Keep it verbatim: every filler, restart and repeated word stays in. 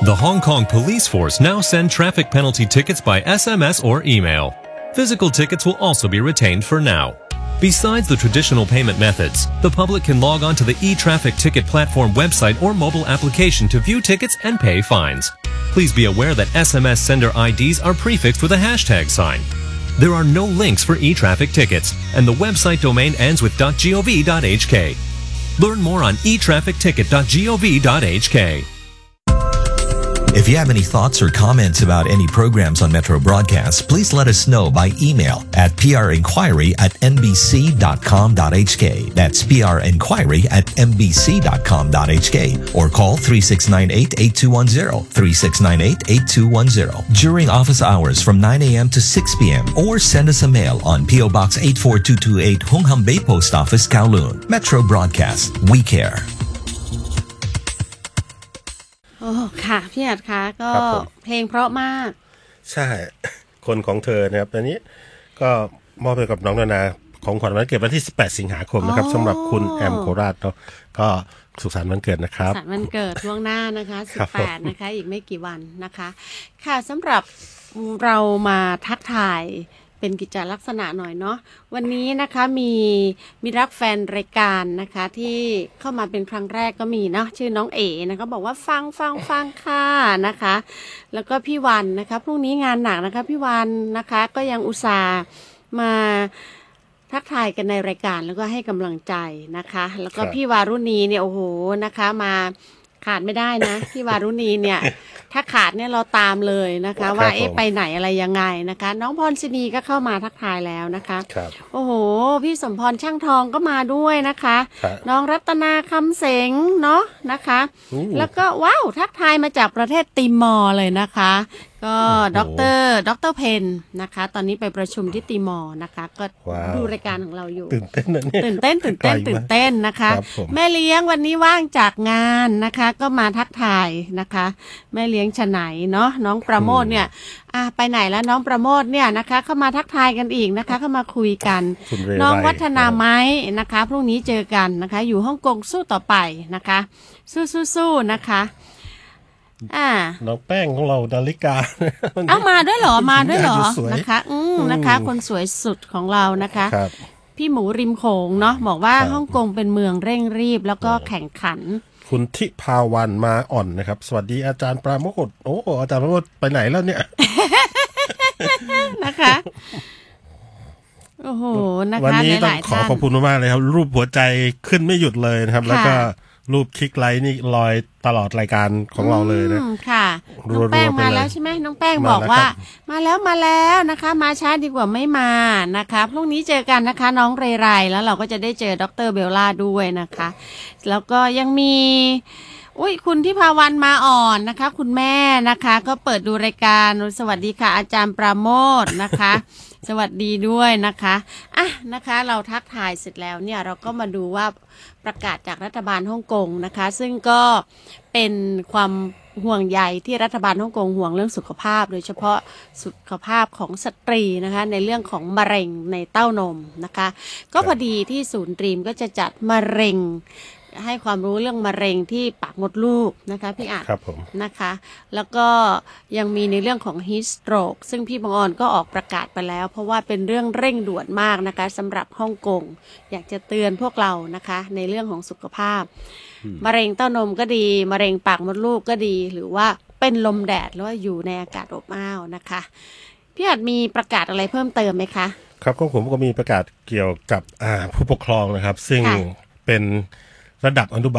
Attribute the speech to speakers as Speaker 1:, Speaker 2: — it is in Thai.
Speaker 1: The Hong Kong Police Force now send traffic penalty tickets by S M S or email. Physical tickets will also be retained for now. Besides the traditional payment methods, the public can log on to the e-traffic ticket platform website or mobile application to view tickets and pay fines. Please be aware that S M S sender I Ds are prefixed with a hashtag sign. There are no links for e-traffic tickets, and the website domain ends with .gov dot h k. Learn more on e traffic ticket dot gov dot h k.
Speaker 2: If you have any thoughts or comments about any programs on Metro Broadcast, please let us know by email at p r inquiry at n b c dot com dot h k. That's p r inquiry at n b c dot com dot h k or call three six nine eight, eight two one zero, three six nine eight, eight two one zero during office hours from nine a m to six p m or send us a mail on P O Box eight four two two eight Hung Hom Bay Post Office, Kowloon. Metro Broadcast. We care.
Speaker 3: โอ้ค่ะพี่อัดคะก็เพลงเพราะมาก
Speaker 4: ใช่คนของเธอนะครับอันนี้ก็มอบให้กับน้องนานาของขวัญวันเกิดวันที่สิบแปดสิงหาคมนะครับสำหรับคุณแอมโคราชเนาะก็สุขสันต์วันเกิดนะครับ
Speaker 3: สุขสันต์วันเกิดล่วงหน้านะคะสิบแปดนะคะอีกไม่กี่วันนะคะค่ะสำหรับเรามาทักทายเป็นกิจลักษณะหน่อยเนาะวันนี้นะคะมีมีรักแฟนรายการนะคะที่เข้ามาเป็นครั้งแรกก็มีเนาะชื่อน้องเอ๋นะคะบอกว่าฟังฟังฟังค่ะนะคะแล้วก็พี่วันนะคะพรุ่งนี้งานหนักนะคะพี่วันนะคะก็ยังอุตส่าห์มาทักทายกันในรายการแล้วก็ให้กำลังใจนะคะแล้วก็พี่วารุณีเนี่ยโอ้โหนะคะมาขาดไม่ได้นะพี่วารุณีเนี่ยถ้าขาดเนี่ยเราตามเลยนะคะว่าเอ๊ะไปไหนอะไรยังไงนะคะน้องพรศินีก็เข้ามาทักทายแล้วนะคะโอ้โหพี่สมพรช่างทองก็มาด้วยนะคะน้องรัตนาคำเสงเนาะนะคะแล้วก็ว้าวทักทายมาจากประเทศติมอร์เลยนะคะก็ด็อกเตอร์ด็อกเตอร์เพนนะคะตอนนี้ไปประชุมที่ติมอร์นะคะก็ดูรายการของเราอยู่
Speaker 4: ตื่นเต้นนะเนี่ย
Speaker 3: ตื่นเต้นตื่นเต้นตื่นเต้นนะคะแม่เลี้ยงวันนี้ว่างจากงานนะคะก็มาทักทายนะคะแม่เลี้ยงฉไหนเนาะน้องประโมทเนี่ยอ่ะไปไหนแล้วน้องประโมทเนี่ยนะคะเข้ามาทักทายกันอีกนะคะเข้ามาคุยกันน้องวัฒนาไม้นะคะพรุ่งนี้เจอกันนะคะอยู่ฮ่องกงสู้ต่อไปนะคะสู้ๆๆนะคะอ่า
Speaker 4: น้องแป้งของเราดาริกา
Speaker 3: เอามาด้วยเหรอมาด้วยเหรอนะคะอืมนะคะคนสวยสุดของเรานะคะพี่หมูริมโขงเนาะบอกว่าฮ่องกงเป็นเมืองเร่งรีบแล้วก็แข่งขัน
Speaker 4: คุณทิพาวันมาอ่อนนะครับสวัสดีอาจารย์ปราโมทโอ้อาจารย์ปราโมทไปไหนแล้วเนี่ย
Speaker 3: นะคะโอ้โหนะคะ
Speaker 4: วันนี้ต้องขอขอบคุณมากเลยครับรูปหัวใจขึ้นไม่หยุดเลยนะครับแล้วก็รูปคลิกไลค์นี่ลอยตลอดรายการของเราเลยนะ
Speaker 3: ค่ะน้องแป้งมาแล้วใช่ไหมน้องแป้งบอกว่ามาแล้วมาแล้วนะคะมาช้าดีกว่าไม่มานะคะพรุ่งนี้เจอกันนะคะน้องเรไรแล้วเราก็จะได้เจอดร.เบลล่าด้วยนะคะแล้วก็ยังมีอุ้ยคุณที่พาวันมาอ่อนนะคะคุณแม่นะคะก็เปิดดูรายการสวัสดีค่ะอาจารย์ปราโมทนะคะสวัสดีด้วยนะคะอ่ะนะคะเราทักทายเสร็จแล้วเนี่ยเราก็มาดูว่าประกาศจากรัฐบาลฮ่องกงนะคะซึ่งก็เป็นความห่วงใยที่รัฐบาลฮ่องกงห่วงเรื่องสุขภาพโดยเฉพาะสุขภาพของสตรีนะคะในเรื่องของมะเร็งในเต้านมนะคะก็พอดีที่ศูนย์ดรีมก็จะจัดมะเร็งให้ความรู้เรื่องมะเร็งที่ปากมดลูกนะคะพี่อาจนะคะแล้วก็ยังมีในเรื่องของ heat stroke ซึ่งพี่บังออนก็ออกประกาศไปแล้วเพราะว่าเป็นเรื่องเร่งด่วนมากนะคะสำหรับฮ่องกงอยากจะเตือนพวกเรานะคะในเรื่องของสุขภาพมะเร็งเต้านมก็ดีมะเร็งปากมดลูกก็ดีหรือว่าเป็นลมแดดหรือว่าอยู่ในอากาศอบอ้าวนะคะพี่อาจมีประกาศอะไรเพิ่มเติมไหมคะ
Speaker 4: ครับก็ผมก็มีประกาศเกี่ยวกับผู้ปกครองนะครับซึ่งเป็นระดับอนุบาล